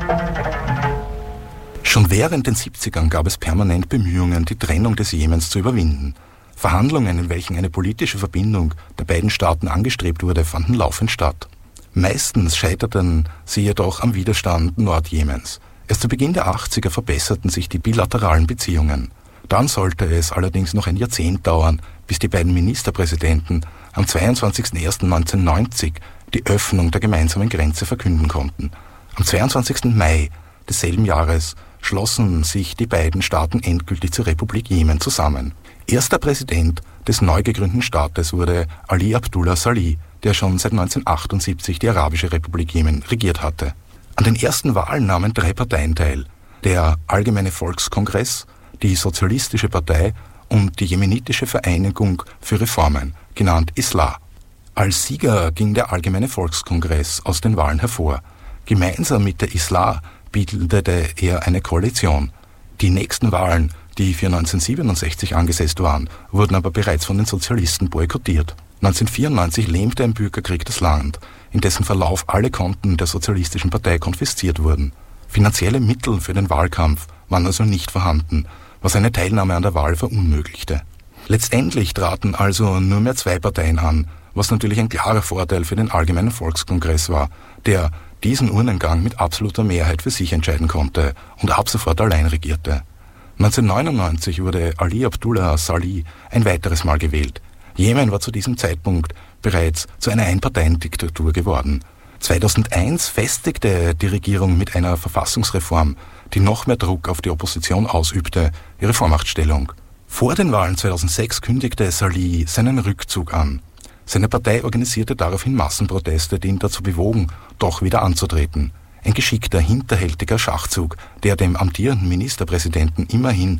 Schon während den 70ern gab es permanent Bemühungen, die Trennung des Jemens zu überwinden. Verhandlungen, in welchen eine politische Verbindung der beiden Staaten angestrebt wurde, fanden laufend statt. Meistens scheiterten sie jedoch am Widerstand Nordjemens. Erst zu Beginn der 80er verbesserten sich die bilateralen Beziehungen. Dann sollte es allerdings noch ein Jahrzehnt dauern, bis die beiden Ministerpräsidenten am 22.01.1990 die Öffnung der gemeinsamen Grenze verkünden konnten. Am 22. Mai desselben Jahres schlossen sich die beiden Staaten endgültig zur Republik Jemen zusammen. Erster Präsident des neu gegründeten Staates wurde Ali Abdullah Salih, der schon seit 1978 die Arabische Republik Jemen regiert hatte. An den ersten Wahlen nahmen 3 Parteien teil: der Allgemeine Volkskongress, die Sozialistische Partei und die Jemenitische Vereinigung für Reformen, genannt Islah. Als Sieger ging der Allgemeine Volkskongress aus den Wahlen hervor. Gemeinsam mit der Islah bildete er eine Koalition. Die nächsten Wahlen, die für 1967 angesetzt waren, wurden aber bereits von den Sozialisten boykottiert. 1994 lähmte ein Bürgerkrieg das Land, in dessen Verlauf alle Konten der Sozialistischen Partei konfisziert wurden. Finanzielle Mittel für den Wahlkampf waren also nicht vorhanden, was eine Teilnahme an der Wahl verunmöglichte. Letztendlich traten also nur mehr 2 Parteien an, was natürlich ein klarer Vorteil für den Allgemeinen Volkskongress war, der diesen Urnengang mit absoluter Mehrheit für sich entscheiden konnte und ab sofort allein regierte. 1999 wurde Ali Abdullah Salih ein weiteres Mal gewählt. Jemen war zu diesem Zeitpunkt bereits zu einer Einparteiendiktatur geworden. 2001 festigte die Regierung mit einer Verfassungsreform, die noch mehr Druck auf die Opposition ausübte, ihre Vormachtstellung. Vor den Wahlen 2006 kündigte Salih seinen Rückzug an. Seine Partei organisierte daraufhin Massenproteste, die ihn dazu bewogen, doch wieder anzutreten. Ein geschickter, hinterhältiger Schachzug, der dem amtierenden Ministerpräsidenten immerhin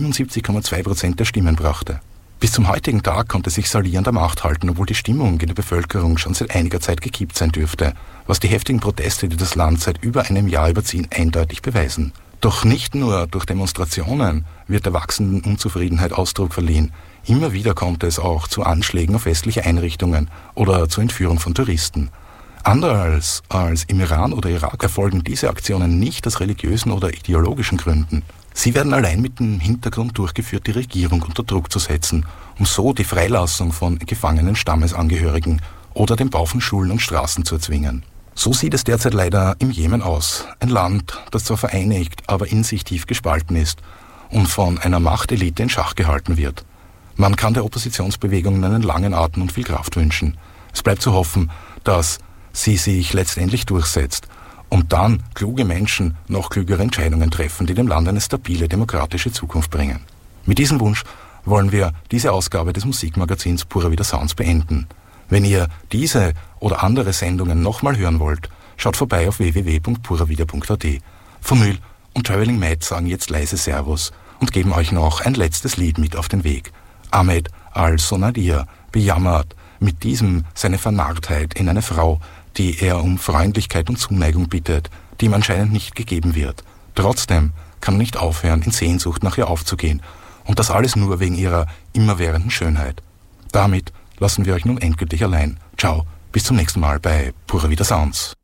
77,2% der Stimmen brachte. Bis zum heutigen Tag konnte sich Salih an der Macht halten, obwohl die Stimmung in der Bevölkerung schon seit einiger Zeit gekippt sein dürfte, was die heftigen Proteste, die das Land seit über einem Jahr überziehen, eindeutig beweisen. Doch nicht nur durch Demonstrationen wird der wachsenden Unzufriedenheit Ausdruck verliehen. Immer wieder kommt es auch zu Anschlägen auf westliche Einrichtungen oder zur Entführung von Touristen. Anders als im Iran oder Irak erfolgen diese Aktionen nicht aus religiösen oder ideologischen Gründen. Sie werden allein mit dem Hintergrund durchgeführt, die Regierung unter Druck zu setzen, um so die Freilassung von gefangenen Stammesangehörigen oder den Bau von Schulen und Straßen zu erzwingen. So sieht es derzeit leider im Jemen aus. Ein Land, das zwar vereinigt, aber in sich tief gespalten ist und von einer Machtelite in Schach gehalten wird. Man kann der Oppositionsbewegung einen langen Atem und viel Kraft wünschen. Es bleibt zu hoffen, dass sie sich letztendlich durchsetzt und dann kluge Menschen noch klügere Entscheidungen treffen, die dem Land eine stabile, demokratische Zukunft bringen. Mit diesem Wunsch wollen wir diese Ausgabe des Musikmagazins Pura Vida Sounds beenden. Wenn ihr diese oder andere Sendungen nochmal hören wollt, schaut vorbei auf www.puravida.at. Vinyl und Traveling Mad sagen jetzt leise Servus und geben euch noch ein letztes Lied mit auf den Weg. Ahmed Al-Sonadir bejammert mit diesem seine Vernarrtheit in eine Frau, die er um Freundlichkeit und Zuneigung bittet, die ihm anscheinend nicht gegeben wird. Trotzdem kann er nicht aufhören, in Sehnsucht nach ihr aufzugehen. Und das alles nur wegen ihrer immerwährenden Schönheit. Damit lassen wir euch nun endgültig allein. Ciao, bis zum nächsten Mal bei Pura Vida Sounds.